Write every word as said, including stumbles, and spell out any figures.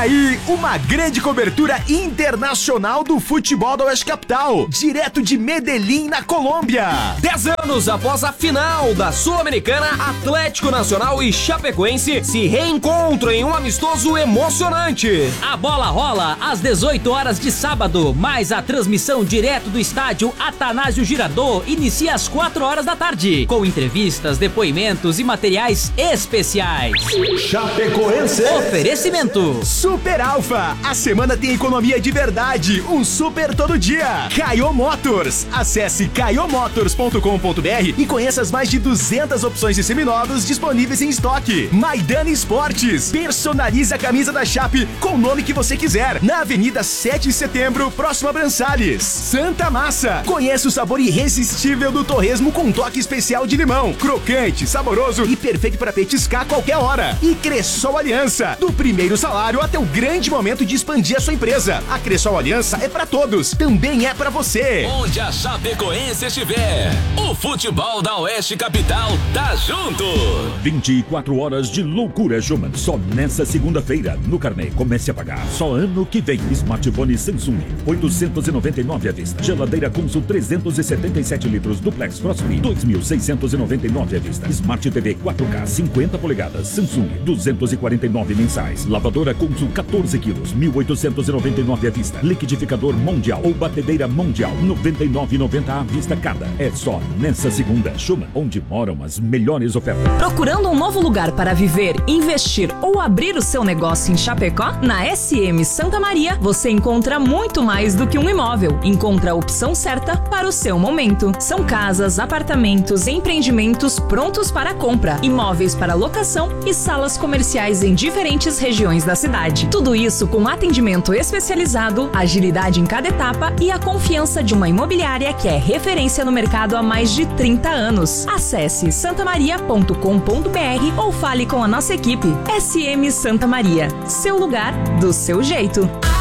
aí, uma grande cobertura internacional do futebol da Oeste Capital, direto de Medellín, na Colômbia. Dez anos após a final da Sul-Americana, Atlético Nacional e Chapecoense se reencontram em um amistoso emocionante. A bola rola às dezoito horas de sábado, mas a transmissão direto do estádio Atanásio Girardot inicia às quatro horas da tarde, com entrevistas, depoimentos e materiais especiais. Chapecoense. Oferecimento Super Alfa. A semana tem economia de verdade. Um super todo dia. Caio Motors. Acesse caio motors ponto com ponto br e conheça as mais de duzentas opções de seminovos disponíveis em estoque. Maidana Esportes. Personalize a camisa da Chape com o nome que você quiser. Na Avenida sete de Setembro, próximo a Brançales. Santa Massa. Conheça o sabor irresistível do torresmo com um toque especial de limão. Crocante, saboroso e perfeito para petiscar a qualquer hora. E Cressol Aliança. Do primeiro salário até o grande momento de expandir a sua empresa. A Cressol Aliança é para todos. Também é para você. Onde a Chapecoense estiver, o futebol da Oeste Capital tá junto. vinte e quatro horas de loucura, Schumann. Só nessa segunda-feira, no carnê, comece a pagar. Só ano que vem. Smartphone Samsung, oitocentos e noventa e nove à vista. Geladeira Consul trezentos e setenta e sete litros Duplex Frostfree, dois mil seiscentos e noventa e nove à vista. Smart T V quatro K cinquenta polegadas Samsung, duzentos e quarenta e nove mensais. Lavadora Consul quatorze quilos, mil oitocentos e noventa e nove à vista. Liquidificador Mondial ou batedeira Mondial, noventa e nove e noventa à vista cada. É só nessa segunda. Schumann, onde moram as melhores ofertas. Procurando um novo lugar para viver, investir ou abrir o seu negócio em Chapecó? Na S M Santa Maria, você encontra muito mais do que um imóvel. Encontra a opção certa para o seu momento. São casas, apartamentos, empreendimentos prontos para compra, imóveis para locação e salas comerciais em diferentes regiões da cidade. Tudo isso com atendimento especializado, agilidade em cada etapa e a confiança de uma imobiliária que é referência no mercado há mais de trinta anos. Acesse santamaria ponto com ponto br ou fale com a nossa equipe. S M Santa Maria, seu lugar do seu jeito.